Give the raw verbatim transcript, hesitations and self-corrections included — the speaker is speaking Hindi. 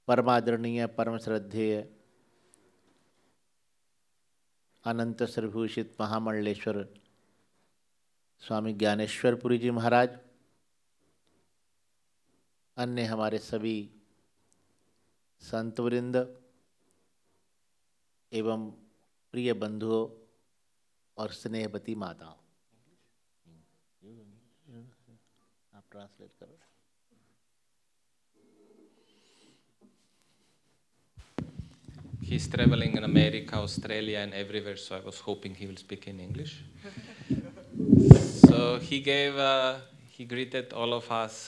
परमादरणीय परम श्रद्धेय अनंत श्रीभूषित महामंडलेश्वर स्वामी ज्ञानेश्वरपुरी जी महाराज, अन्य हमारे सभी संतवृंद एवं प्रिय बंधुओं और स्नेहवती माताओं, आप ट्रांसलेट करो। He's traveling in America, Australia, and everywhere, so I was hoping he will speak in English. So he gave, uh, he greeted all of us